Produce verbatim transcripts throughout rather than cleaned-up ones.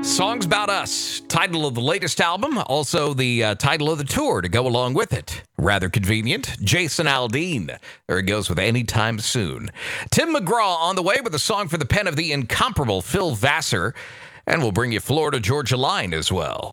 Songs About Us, title of the latest album, also the uh, title of the tour to go along with it. Rather convenient. Jason Aldean. There he goes with Anytime Soon. Tim McGraw on the way with a song for the pen of the incomparable Phil Vassar. And we'll bring you Florida Georgia Line as well.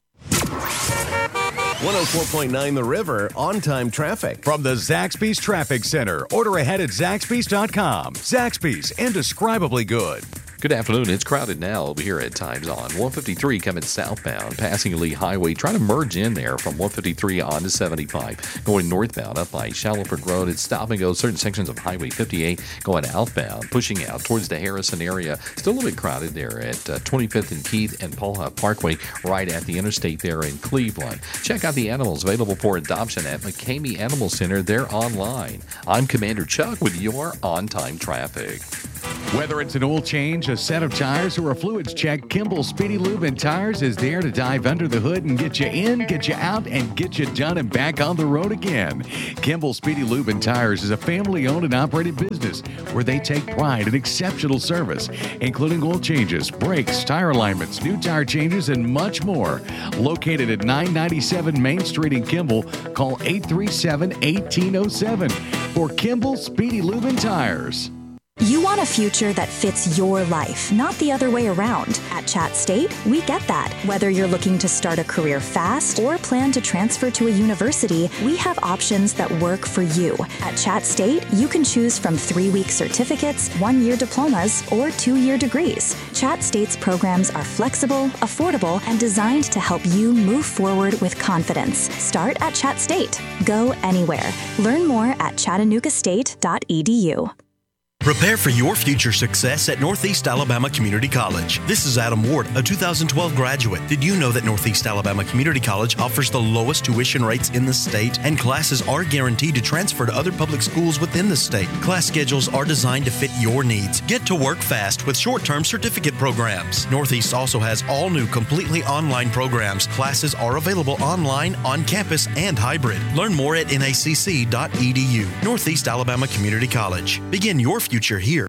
one oh four point nine The River, on-time traffic. From the Zaxby's Traffic Center. Order ahead at Zaxby's dot com. Zaxby's, indescribably good. Good afternoon. It's crowded now over here at times on one fifty-three coming southbound, passing Lee Highway, trying to merge in there from one fifty-three on to seventy-five. Going northbound up by Shallowford Road, it's stop and go certain sections of Highway fifty-eight going outbound, pushing out towards the Harrison area. Still a little bit crowded there at uh, twenty-fifth and Keith and Paul Huff Parkway, right at the interstate there in Cleveland. Check out the animals available for adoption at McCamey Animal Center. They're online. I'm Commander Chuck with your on-time traffic. Whether it's an oil change, a set of tires, or a fluids check, Kimball Speedy Lube and Tires is there to dive under the hood and get you in, get you out, and get you done and back on the road again. Kimball Speedy Lube and Tires is a family-owned and operated business where they take pride in exceptional service, including oil changes, brakes, tire alignments, new tire changes, and much more. Located at nine ninety-seven Main Street in Kimball, call eight three seven, one eight zero seven for Kimball Speedy Lube and Tires. You want a future that fits your life, not the other way around. At Chat State, we get that. Whether you're looking to start a career fast or plan to transfer to a university, we have options that work for you. At Chat State, you can choose from three-week certificates, one-year diplomas, or two-year degrees. Chat State's programs are flexible, affordable, and designed to help you move forward with confidence. Start at Chat State. Go anywhere. Learn more at chattanooga state dot e d u. Prepare for your future success at Northeast Alabama Community College. This is Adam Ward, a two thousand twelve graduate. Did you know that Northeast Alabama Community College offers the lowest tuition rates in the state, and classes are guaranteed to transfer to other public schools within the state? Class schedules are designed to fit your needs. Get to work fast with short-term certificate programs. Northeast also has all new completely online programs. Classes are available online, on campus, and hybrid. Learn more at N A C C dot e d u. Northeast Alabama Community College. Begin your future here.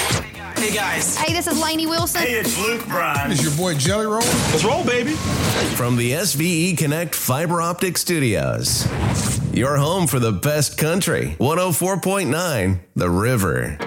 Hey guys. Hey, this is Lainey Wilson. Hey, it's Luke Bryan. It's your boy Jelly Roll. Let's roll, baby. From the S V E Connect Fiber Optic Studios, your home for the best country. one oh four point nine The River.